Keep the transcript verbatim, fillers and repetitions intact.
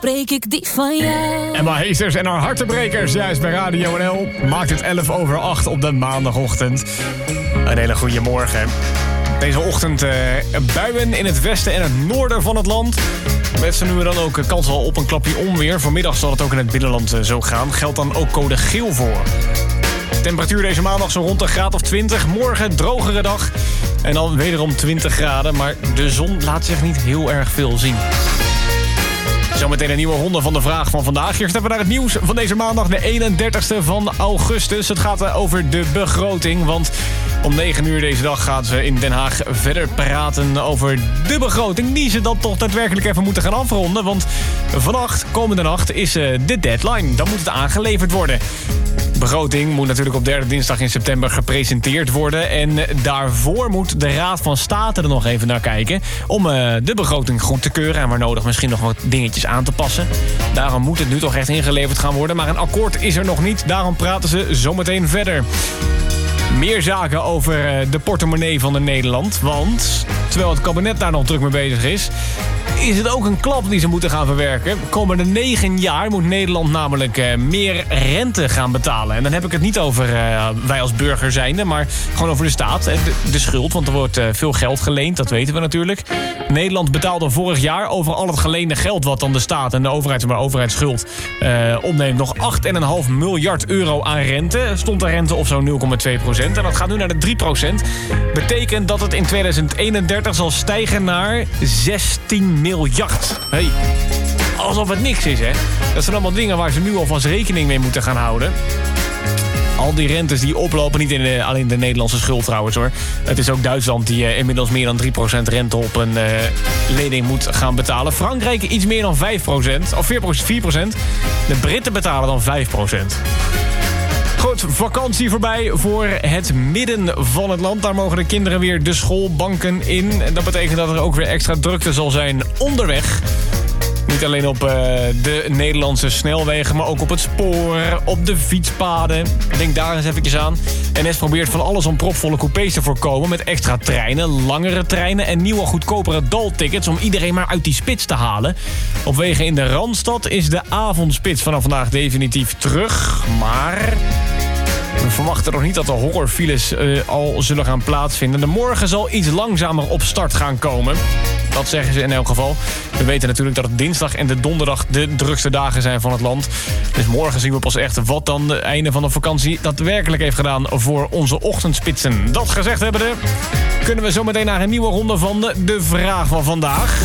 spreek ik die van jou. Emma Heesters en haar hartenbrekers, juist bij Radio N L. Maakt het elf over acht op de maandagochtend. Een hele goede morgen. Deze ochtend uh, buien in het westen en het noorden van het land. Met zo nu en dan ook kans al op een klapje onweer. Vanmiddag zal het ook in het binnenland uh, zo gaan. Geldt dan ook code geel voor. Temperatuur deze maandag zo rond een graad of twintig. Morgen drogere dag. En dan wederom twintig graden. Maar de zon laat zich niet heel erg veel zien. Zometeen een nieuwe ronde van de vraag van vandaag. Eerst hebben we naar het nieuws van deze maandag, de eenendertigste van augustus. Het gaat over de begroting, want om negen uur deze dag gaan ze in Den Haag verder praten over de begroting die ze dan toch daadwerkelijk even moeten gaan afronden. Want vannacht, komende nacht, is de deadline. Dan moet het aangeleverd worden. De begroting moet natuurlijk op derde dinsdag in september gepresenteerd worden. En daarvoor moet de Raad van State er nog even naar kijken om uh, de begroting goed te keuren en waar nodig misschien nog wat dingetjes aan te passen. Daarom moet het nu toch echt ingeleverd gaan worden. Maar een akkoord is er nog niet. Daarom praten ze zometeen verder. Meer zaken over de portemonnee van de Nederland. Want terwijl het kabinet daar nog druk mee bezig is, is het ook een klap die ze moeten gaan verwerken. Komende negen jaar moet Nederland namelijk uh, meer rente gaan betalen. En dan heb ik het niet over uh, wij als burger zijnde, maar gewoon over de staat. De, de schuld, want er wordt uh, veel geld geleend, dat weten we natuurlijk. Nederland betaalde vorig jaar over al het geleende geld wat dan de staat en de overheid, maar overheidsschuld uh, opneemt, nog acht komma vijf miljard euro aan rente. Stond de rente op zo'n nul komma twee procent. En dat gaat nu naar de drie procent. Betekent dat het in tweeduizend eenendertig zal stijgen naar zestien miljard. Hey, alsof het niks is, hè? Dat zijn allemaal dingen waar ze nu alvast rekening mee moeten gaan houden. Al die rentes die oplopen, niet in de, alleen de Nederlandse schuld trouwens hoor. Het is ook Duitsland die uh, inmiddels meer dan drie procent rente op een uh, lening moet gaan betalen. Frankrijk iets meer dan vijf procent, of vier procent. De Britten betalen dan vijf procent. Goed, vakantie voorbij voor het midden van het land. Daar mogen de kinderen weer de schoolbanken in. En dat betekent dat er ook weer extra drukte zal zijn onderweg. Niet alleen op uh, de Nederlandse snelwegen, maar ook op het spoor, op de fietspaden. Denk daar eens eventjes aan. N S probeert van alles om propvolle coupés te voorkomen met extra treinen, langere treinen en nieuwe goedkopere daltickets om iedereen maar uit die spits te halen. Op wegen in de Randstad is de avondspits vanaf vandaag definitief terug, maar we verwachten nog niet dat de horrorfiles uh, al zullen gaan plaatsvinden. De morgen zal iets langzamer op start gaan komen. Dat zeggen ze in elk geval. We weten natuurlijk dat het dinsdag en de donderdag de drukste dagen zijn van het land. Dus morgen zien we pas echt wat dan het einde van de vakantie daadwerkelijk heeft gedaan voor onze ochtendspitsen. Dat gezegd hebbende, kunnen we zo meteen naar een nieuwe ronde van de, de vraag van vandaag.